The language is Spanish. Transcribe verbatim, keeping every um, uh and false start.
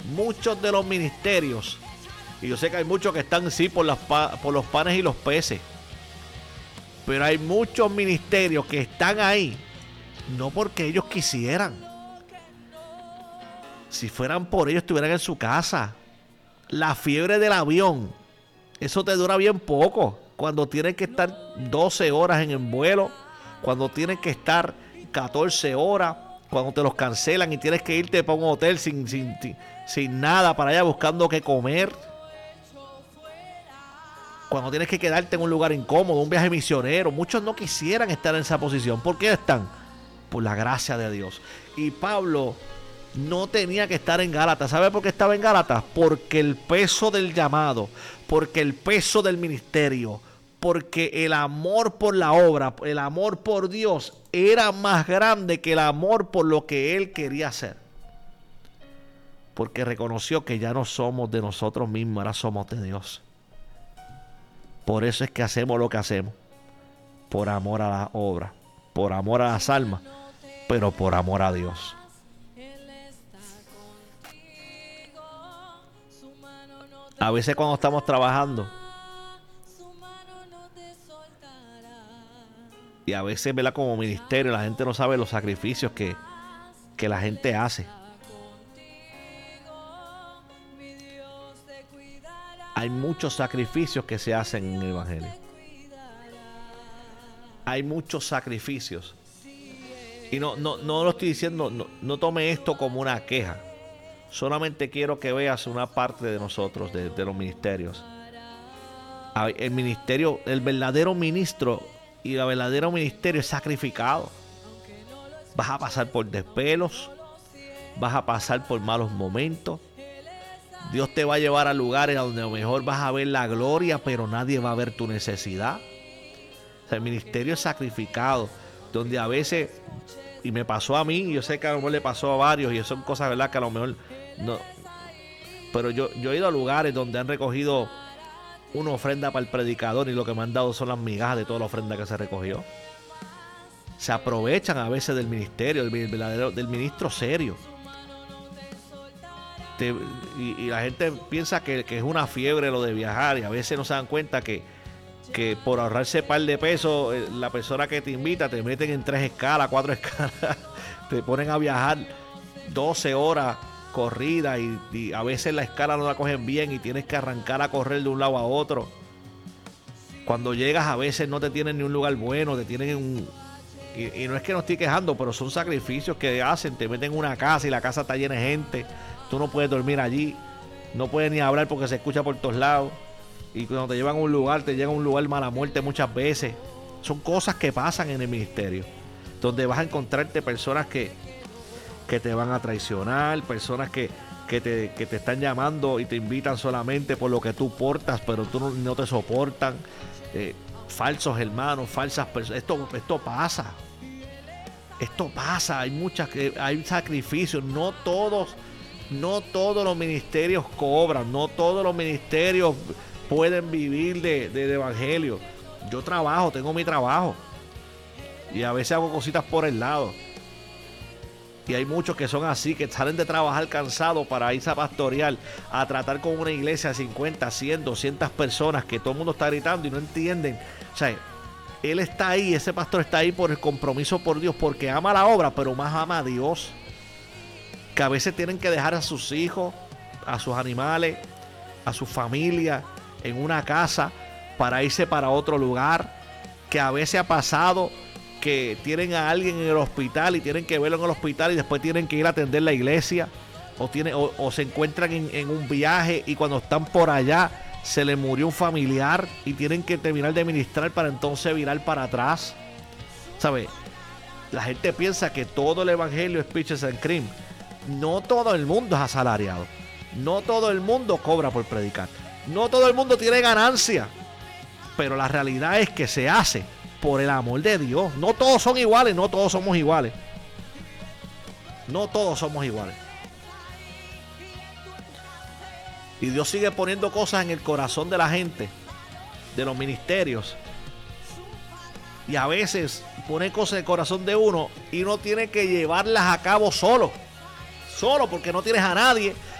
muchos de los ministerios, y yo sé que hay muchos que están sí por, las pa, por los panes y los peces, pero hay muchos ministerios que están ahí no porque ellos quisieran. Si fueran por ellos, estuvieran en su casa. La fiebre del avión, eso te dura bien poco. Cuando tienes que estar doce horas en el vuelo, cuando tienes que estar catorce horas, cuando te los cancelan y tienes que irte para un hotel sin, sin, sin, sin nada para allá buscando qué comer. Cuando tienes que quedarte en un lugar incómodo, un viaje misionero. Muchos no quisieran estar en esa posición. ¿Por qué están? Por la gracia de Dios. Y Pablo no tenía que estar en Gálatas. ¿Sabe por qué estaba en Gálatas? Porque el peso del llamado, porque el peso del ministerio, porque el amor por la obra, el amor por Dios era más grande que el amor por lo que él quería hacer. Porque reconoció que ya no somos de nosotros mismos, ahora somos de Dios. Por eso es que hacemos lo que hacemos. Por amor a la obra, por amor a las almas, pero por amor a Dios. A veces cuando estamos trabajando, y a veces, ¿verdad?, como ministerio, la gente no sabe los sacrificios que, que la gente hace. Hay muchos sacrificios que se hacen en el Evangelio. Hay muchos sacrificios. Y no, no, no lo estoy diciendo, no, no tome esto como una queja. Solamente quiero que veas una parte de nosotros, de, de los ministerios. El ministerio, el verdadero ministro y el verdadero ministerio es sacrificado. Vas a pasar por desvelos, vas a pasar por malos momentos. Dios te va a llevar a lugares donde a lo mejor vas a ver la gloria, pero nadie va a ver tu necesidad. O sea, el ministerio es sacrificado, donde a veces, y me pasó a mí, y yo sé que a lo mejor le pasó a varios, y son cosas, ¿verdad?, que a lo mejor no. Pero yo, yo he ido a lugares donde han recogido una ofrenda para el predicador y lo que me han dado son las migajas de toda la ofrenda que se recogió. Se aprovechan a veces del ministerio, del, verdadero, del ministro serio. Te, y, y la gente piensa que, que es una fiebre lo de viajar, y a veces no se dan cuenta que, que por ahorrarse un par de pesos, la persona que te invita te meten en tres escalas, cuatro escalas, te ponen a viajar doce horas corrida, y, y a veces la escala no la cogen bien y tienes que arrancar a correr de un lado a otro. Cuando llegas a veces no te tienen ni un lugar bueno, te tienen en un... Y, y no es que no estoy quejando, pero son sacrificios que hacen. Te meten en una casa y la casa está llena de gente. Tú no puedes dormir allí, no puedes ni hablar porque se escucha por todos lados. Y cuando te llevan a un lugar, te llegan a un lugar mala muerte muchas veces. Son cosas que pasan en el ministerio, donde vas a encontrarte personas que, que te van a traicionar, personas que, que, te, que te están llamando y te invitan solamente por lo que tú portas, pero tú no, no te soportan. Eh, falsos hermanos, falsas personas. Esto, esto pasa. Esto pasa. Hay muchas, hay sacrificios. No todos... No todos los ministerios cobran, no todos los ministerios pueden vivir de, de, de evangelio. Yo trabajo, tengo mi trabajo y a veces hago cositas por el lado. Y hay muchos que son así, que salen de trabajar cansados para irse a pastorear, a tratar con una iglesia de cincuenta, cien, doscientas personas que todo el mundo está gritando y no entienden. O sea, él está ahí, ese pastor está ahí por el compromiso por Dios, porque ama la obra, pero más ama a Dios. Que a veces tienen que dejar a sus hijos, a sus animales, a su familia en una casa para irse para otro lugar. Que a veces ha pasado que tienen a alguien en el hospital y tienen que verlo en el hospital y después tienen que ir a atender la iglesia. O, tiene, o, o se encuentran en, en un viaje y cuando están por allá se les murió un familiar y tienen que terminar de ministrar para entonces virar para atrás. ¿Sabe? La gente piensa que todo el evangelio es peaches and cream. No todo el mundo es asalariado. No todo el mundo cobra por predicar. No todo el mundo tiene ganancia. Pero la realidad es que se hace por el amor de Dios. No todos son iguales, no todos somos iguales. No todos somos iguales. Y Dios sigue poniendo cosas en el corazón de la gente, de los ministerios. Y a veces pone cosas en el corazón de uno y uno tiene que llevarlas a cabo solo. Solo porque no tienes a nadie,